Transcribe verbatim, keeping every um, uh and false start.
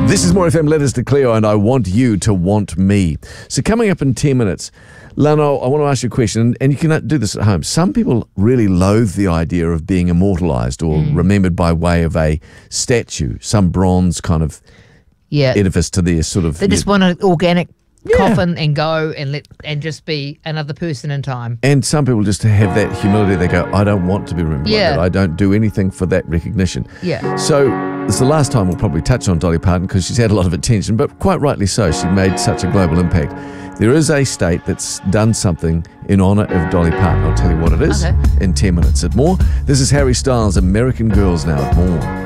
This is More F M Letters to Cleo, and I want you to want me. So coming up in ten minutes, Lano, I want to ask you a question, and you can do this at home. Some people really loathe the idea of being immortalised or mm. remembered by way of a statue, some bronze kind of yeah. edifice to their sort of... They just want an organic yeah. coffin and go and let and just be another person in time. And some people just have that humility. They go, I don't want to be remembered yeah. like that. I don't do anything for that recognition. Yeah. So it's the last time we'll probably touch on Dolly Parton because she's had a lot of attention, but quite rightly so. She made such a global impact. There is a state that's done something in honour of Dolly Parton. I'll tell you what it is okay. in ten minutes at More. This is Harry Styles, American Girls now at More.